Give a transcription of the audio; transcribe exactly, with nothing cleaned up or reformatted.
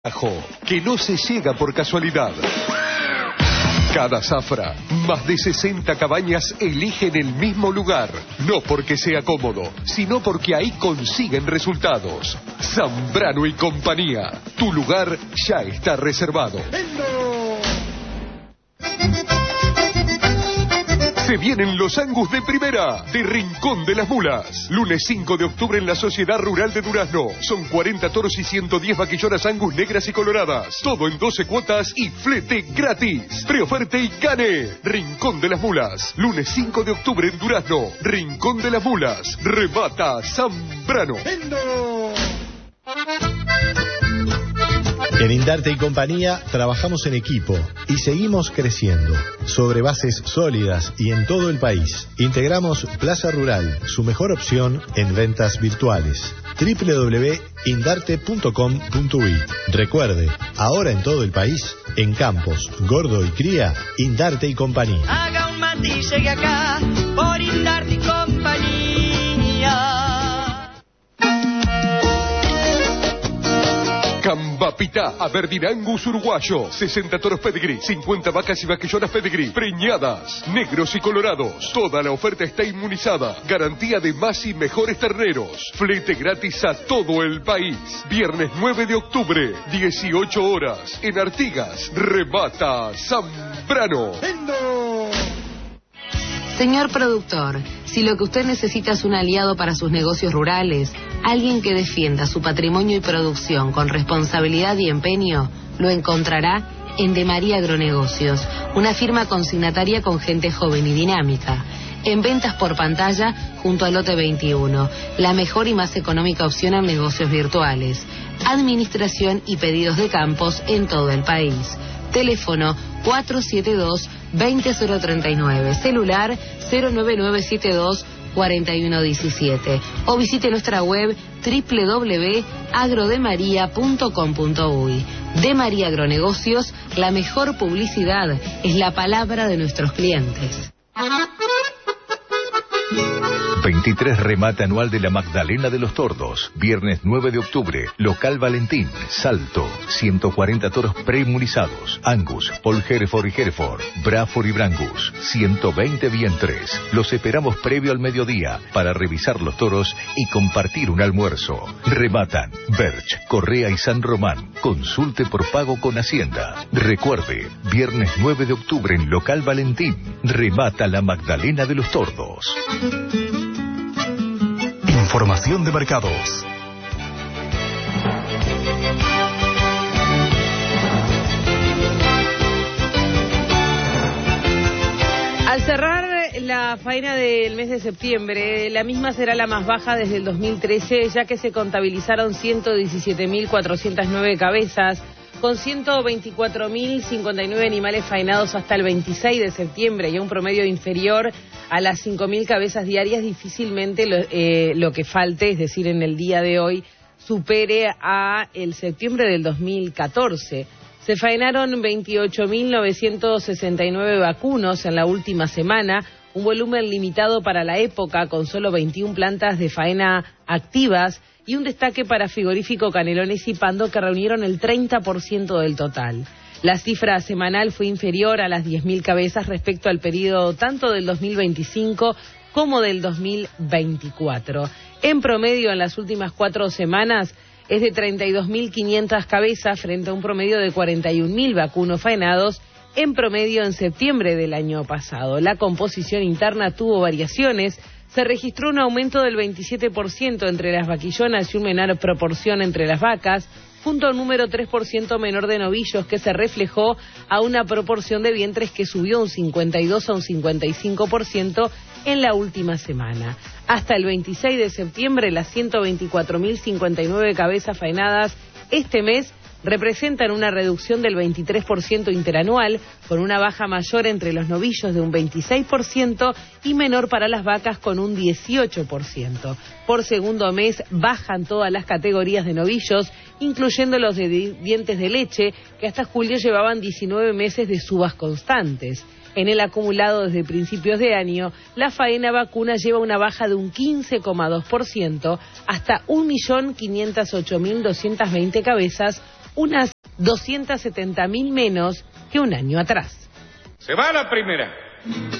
Que no se llega por casualidad. Cada zafra, más de sesenta cabañas eligen el mismo lugar. No porque sea cómodo, sino porque ahí consiguen resultados. Zambrano y compañía. Tu lugar ya está reservado. Se vienen los Angus de primera, de Rincón de las Mulas. Lunes cinco de octubre en la Sociedad Rural de Durazno. Son cuarenta toros y ciento diez vaquillonas Angus negras y coloradas. Todo en doce cuotas y flete gratis. Preoferte y cane. Rincón de las Mulas. Lunes cinco de octubre en Durazno. Rincón de las Mulas. Remata Zambrano. En Indarte y Compañía trabajamos en equipo y seguimos creciendo, sobre bases sólidas y en todo el país. Integramos Plaza Rural, su mejor opción en ventas virtuales. doble u doble u doble u punto indarte punto com punto uy. Recuerde, ahora en todo el país, en Campos, Gordo y Cría, Indarte y Compañía. Haga un matiz, llegue acá, por Indarte y Compañía. Cambapitá, Aberdeen Angus uruguayo, sesenta toros pedigree, cincuenta vacas y vaquillonas pedigree, preñadas, negros y colorados. Toda la oferta está inmunizada. Garantía de más y mejores terneros. Flete gratis a todo el país. Viernes nueve de octubre, dieciocho horas, en Artigas. Remata Zambrano. Señor productor, si lo que usted necesita es un aliado para sus negocios rurales, alguien que defienda su patrimonio y producción con responsabilidad y empeño, lo encontrará en De María Agronegocios, una firma consignataria con gente joven y dinámica. En ventas por pantalla, junto al lote veintiuno, la mejor y más económica opción en negocios virtuales. Administración y pedidos de campos en todo el país. Teléfono cuatro siete dos, dos cero tres nueve, celular cero nueve nueve siete dos, cuatro uno uno siete o visite nuestra web doble u doble u doble u punto agrodemaria punto com punto uy. De María Agronegocios, la mejor publicidad es la palabra de nuestros clientes. veintitrés remate anual de la Magdalena de los Tordos. Viernes nueve de octubre, local Valentín, Salto. ciento cuarenta toros preinmunizados. Angus, Paul Hereford y Hereford, Braford y Brangus. ciento veinte vientres. Los esperamos previo al mediodía para revisar los toros y compartir un almuerzo. Rematan Berch, Correa y San Román. Consulte por pago con Hacienda. Recuerde, viernes nueve de octubre en local Valentín. Remata la Magdalena de los Tordos. Información de mercados. Al cerrar la faena del mes de septiembre, la misma será la más baja desde el dos mil trece, ya que se contabilizaron ciento diecisiete mil cuatrocientas nueve cabezas, con ciento veinticuatro mil cincuenta y nueve animales faenados hasta el veintiséis de septiembre y a un promedio inferior a las cinco mil cabezas diarias. Difícilmente lo, eh, lo que falte, es decir, en el día de hoy, supere a el septiembre del dos mil catorce. Se faenaron veintiocho mil novecientos sesenta y nueve vacunos en la última semana, un volumen limitado para la época, con solo veintiuna plantas de faena activas, y un destaque para Frigorífico Canelones y Pando, que reunieron el treinta por ciento del total. La cifra semanal fue inferior a las diez mil cabezas respecto al periodo tanto del dos mil veinticinco como del dos mil veinticuatro. En promedio, en las últimas cuatro semanas, es de treinta y dos mil quinientas cabezas frente a un promedio de cuarenta y un mil vacunos faenados en promedio en septiembre del año pasado. La composición interna tuvo variaciones. Se registró un aumento del veintisiete por ciento entre las vaquillonas y una menor proporción entre las vacas, junto a un número tres por ciento menor de novillos, que se reflejó a una proporción de vientres que subió un cincuenta y dos a un cincuenta y cinco por ciento en la última semana. Hasta el veintiséis de septiembre, las ciento veinticuatro mil cincuenta y nueve cabezas faenadas este mes representan una reducción del veintitrés por ciento interanual, con una baja mayor entre los novillos de un veintiséis por ciento y menor para las vacas con un dieciocho por ciento. Por segundo mes bajan todas las categorías de novillos, incluyendo los de dientes de leche, que hasta julio llevaban diecinueve meses de subas constantes. En el acumulado desde principios de año, la faena vacuna lleva una baja de un quince coma dos por ciento hasta un millón quinientos ocho mil doscientas veinte cabezas, unas doscientos setenta mil menos que un año atrás. Se va la primera.